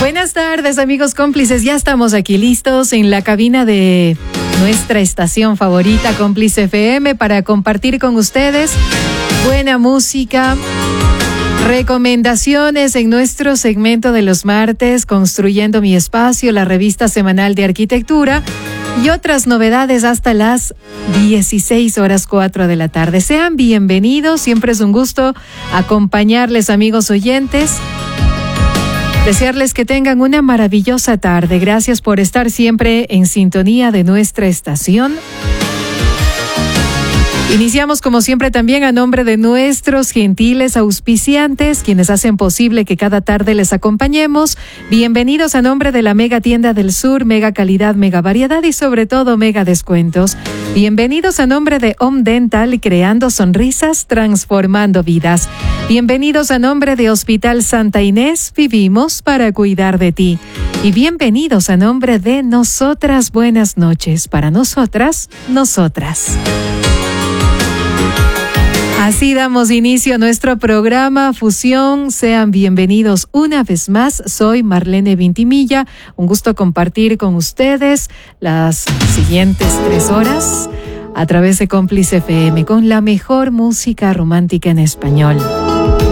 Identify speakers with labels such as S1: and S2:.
S1: Buenas tardes, amigos cómplices. Ya estamos aquí listos en la cabina de nuestra estación favorita, Cómplice FM, para compartir con ustedes buena música, recomendaciones en nuestro segmento de los martes, Construyendo mi Espacio, la revista semanal de arquitectura, y otras novedades hasta las 16:04 de la tarde. Sean bienvenidos, siempre es un gusto acompañarles, amigos oyentes. Desearles que tengan una maravillosa tarde. Gracias por estar siempre en sintonía de nuestra estación. Iniciamos como siempre también a nombre de nuestros gentiles auspiciantes, quienes hacen posible que cada tarde les acompañemos. Bienvenidos a nombre de la Mega Tienda del Sur, mega calidad, mega variedad y sobre todo mega descuentos. Bienvenidos a nombre de Home Dental, creando sonrisas, transformando vidas. Bienvenidos a nombre de Hospital Santa Inés, vivimos para cuidar de ti. Y bienvenidos a nombre de Nosotras, buenas noches, para nosotras, nosotras. Así damos inicio a nuestro programa Fusión. Sean bienvenidos una vez más. Soy Marlene Vintimilla. Un gusto compartir con ustedes las siguientes 3 horas a través de Cómplice FM con la mejor música romántica en español.